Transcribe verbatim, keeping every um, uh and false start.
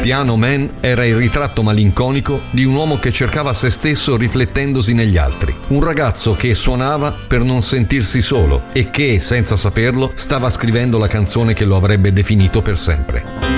Piano Man era il ritratto malinconico di un uomo che cercava se stesso riflettendosi negli altri. Un ragazzo che suonava per non sentirsi solo e che, senza saperlo, stava scrivendo la canzone che lo avrebbe definito per sempre.